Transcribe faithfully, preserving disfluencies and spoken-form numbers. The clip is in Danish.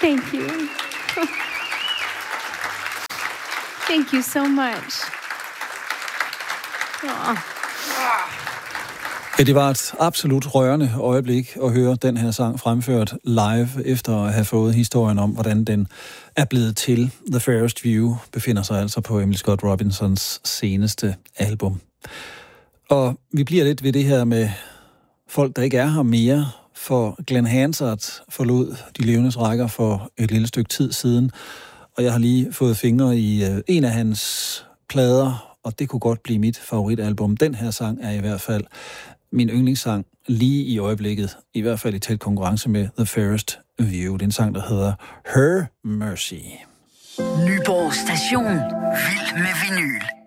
Thank you. Thank you so much. Oh. Ja, det var et absolut rørende øjeblik at høre den her sang fremført live, efter at have fået historien om, hvordan den er blevet til. The Fairest View befinder sig altså på Emily Scott Robinsons seneste album. Og vi bliver lidt ved det her med folk, der ikke er her mere, for Glenn Hansard forlod de levendes rækker for et lille stykke tid siden, og jeg har lige fået fingre i øh, en af hans plader, og det kunne godt blive mit favoritalbum. Den her sang er i hvert fald min yndlingssang lige i øjeblikket, i hvert fald i tæt konkurrence med The Fairest View. Det er en sang, der hedder Her Mercy. Nyborg Station. Vild med vinyl.